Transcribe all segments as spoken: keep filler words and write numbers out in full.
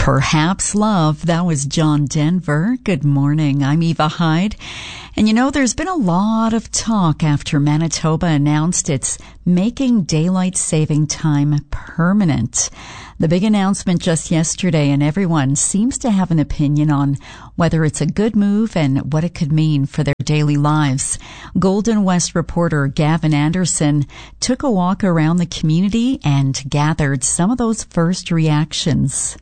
Perhaps Love. That was John Denver. Good morning. I'm Eva Hyde. And you know, there's been a lot of talk after Manitoba announced it's making daylight saving time permanent. The big announcement just yesterday, and everyone seems to have an opinion on whether it's a good move and what it could mean for their daily lives. Golden West reporter Gavin Anderson took a walk around the community and gathered some of those first reactions.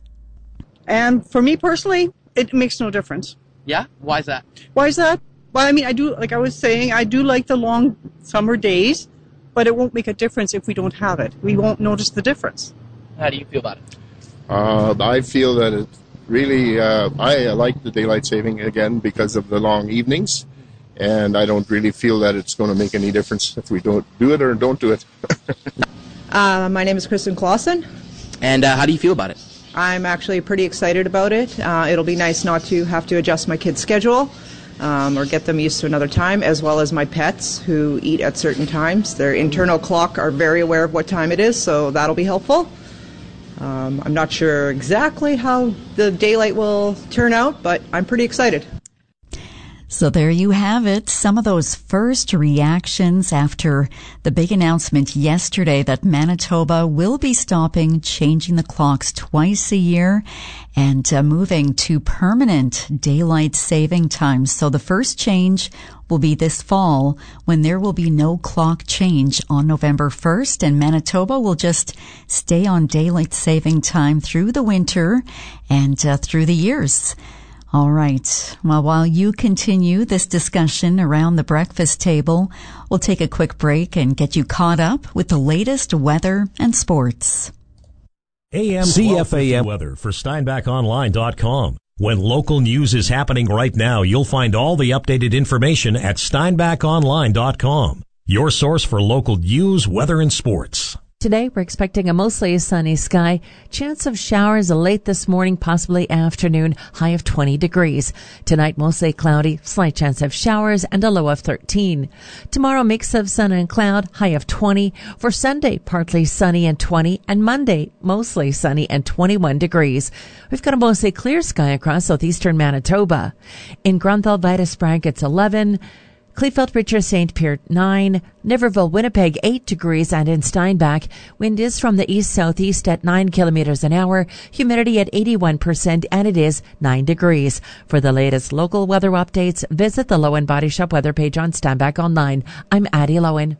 And for me personally, it makes no difference. Yeah? Why is that? Why is that? Well, I mean, I do, like I was saying, I do like the long summer days, but it won't make a difference if we don't have it. We won't notice the difference. How do you feel about it? Uh, I feel that it really, uh, I like the daylight saving again because of the long evenings, and I don't really feel that it's going to make any difference if we don't do it or don't do it. uh, my name is Kristen Clausen. And uh, how do you feel about it? I'm actually pretty excited about it. Uh, it'll be nice not to have to adjust my kids' schedule um, or get them used to another time, as well as my pets who eat at certain times. Their internal clock are very aware of what time it is, so that'll be helpful. Um, I'm not sure exactly how the daylight will turn out, but I'm pretty excited. So there you have it, some of those first reactions after the big announcement yesterday that Manitoba will be stopping changing the clocks twice a year and uh, moving to permanent daylight saving time. So the first change will be this fall when there will be no clock change on November first, and Manitoba will just stay on daylight saving time through the winter and uh, through the years. All right. Well, while you continue this discussion around the breakfast table, we'll take a quick break and get you caught up with the latest weather and sports. A M C F A M weather for Steinbach Online dot com. When local news is happening right now, you'll find all the updated information at Steinbach Online dot com. Your source for local news, weather, and sports. Today, we're expecting a mostly sunny sky. Chance of showers late this morning, possibly afternoon, high of twenty degrees. Tonight, mostly cloudy, slight chance of showers, and a low of thirteen. Tomorrow, mix of sun and cloud, high of twenty. For Sunday, partly sunny and twenty. And Monday, mostly sunny and twenty-one degrees. We've got a mostly clear sky across southeastern Manitoba. In Grunthal, Vitus Sprang, it's eleven. Kleefeld, Richard, Saint Pierre, nine. Niverville, Winnipeg, eight degrees. And in Steinbach, wind is from the east-southeast at nine kilometers an hour. Humidity at eighty-one percent, and it is nine degrees. For the latest local weather updates, visit the Lowen Body Shop weather page on Steinbach Online. I'm Addie Lowen.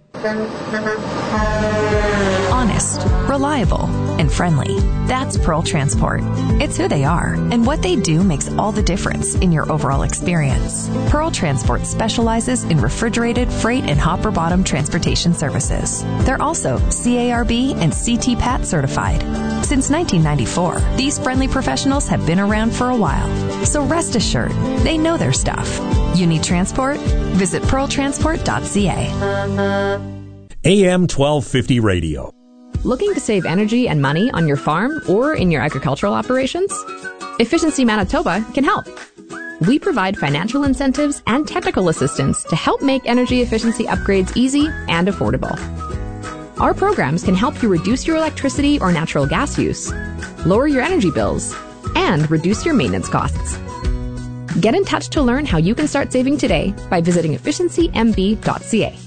Honest, reliable, and friendly. That's Pearl Transport. It's who they are, and what they do makes all the difference in your overall experience. Pearl Transport specializes in refrigerated, freight, and hopper-bottom transportation services. They're also C A R B and C T P A T certified. Since nineteen ninety-four, these friendly professionals have been around for a while. So rest assured, they know their stuff. You need transport? Visit pearl transport dot c a. A M twelve fifty Radio. Looking to save energy and money on your farm or in your agricultural operations? Efficiency Manitoba can help. We provide financial incentives and technical assistance to help make energy efficiency upgrades easy and affordable. Our programs can help you reduce your electricity or natural gas use, lower your energy bills, and reduce your maintenance costs. Get in touch to learn how you can start saving today by visiting efficiency m b dot c a.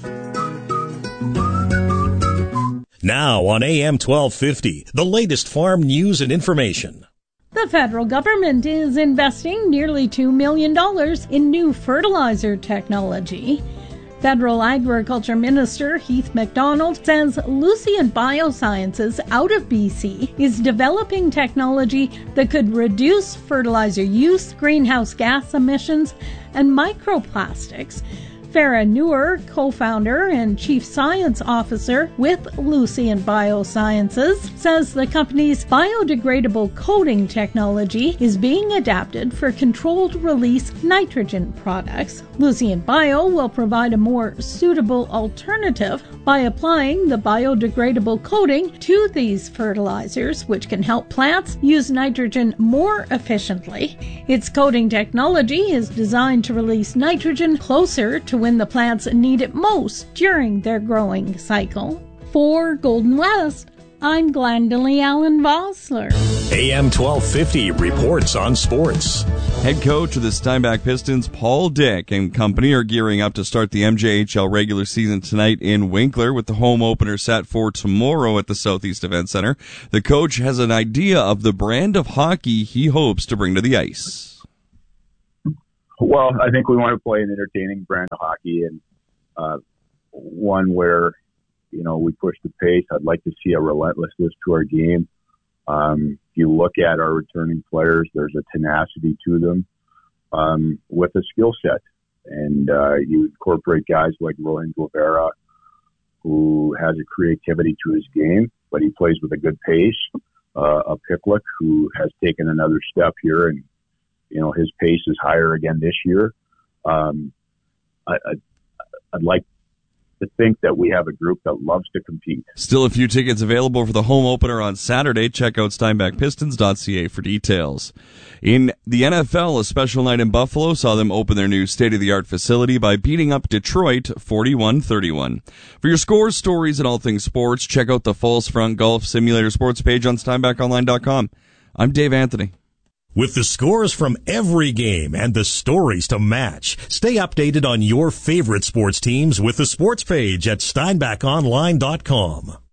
Now on A M twelve fifty, the latest farm news and information. The federal government is investing nearly two million dollars in new fertilizer technology. Federal Agriculture Minister Heath MacDonald says Lucien Biosciences out of B C is developing technology that could reduce fertilizer use, greenhouse gas emissions, and microplastics. Farah Noor, co-founder and chief science officer with Lucien Biosciences, says the company's biodegradable coating technology is being adapted for controlled release nitrogen products. Lucien Bio will provide a more suitable alternative by applying the biodegradable coating to these fertilizers, which can help plants use nitrogen more efficiently. Its coating technology is designed to release nitrogen closer to when the plants need it most during their growing cycle. For Golden West, I'm Glendalee Allen Vossler. A M twelve fifty reports on sports. Head coach of the Steinbach Pistons, Paul Dick, and company are gearing up to start the M J H L regular season tonight in Winkler, with the home opener set for tomorrow at the Southeast Event Center. The coach has an idea of the brand of hockey he hopes to bring to the ice. Well, I think we want to play an entertaining brand of hockey, and uh, one where, you know, we push the pace. I'd like to see a relentlessness to our game. Um, if you look at our returning players, there's a tenacity to them, um, with a skill set. And, uh, you incorporate guys like Rohan Guevara, who has a creativity to his game, but he plays with a good pace. Uh, a Picklick, who has taken another step here, and, you know, his pace is higher again this year. Um, I, I, I'd like to think that we have a group that loves to compete. Still a few tickets available for the home opener on Saturday. Check out steinbach pistons dot c a for details. In the N F L, a special night in Buffalo saw them open their new state-of-the-art facility by beating up Detroit forty-one thirty-one. For your scores, stories, and all things sports, check out the Falls Front Golf Simulator Sports page on steinbach online dot com. I'm Dave Anthony. With the scores from every game and the stories to match, stay updated on your favorite sports teams with the sports page at steinbach online dot com.